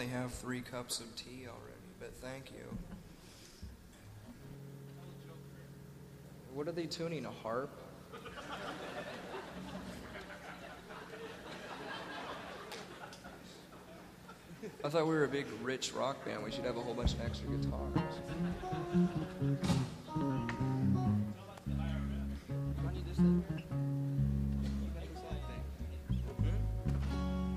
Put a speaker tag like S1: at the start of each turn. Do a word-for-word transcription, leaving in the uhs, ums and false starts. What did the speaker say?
S1: have three cups of tea already, but thank you. What are they tuning, a harp? I thought we were a big, rich rock band. We should have a whole bunch of extra guitars. I need this thing.